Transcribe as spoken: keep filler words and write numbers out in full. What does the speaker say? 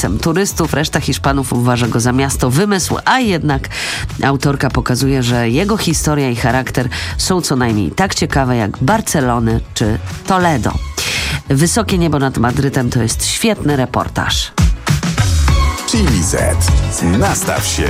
miejscem turystów. Reszta Hiszpanów uważa go za miasto wymysł, a jednak autorka pokazuje, że jego historia i charakter są co najmniej tak ciekawe jak Barcelony czy Toledo. Wysokie niebo nad Madrytem to jest świetny reportaż. Chili Z. Nastaw się.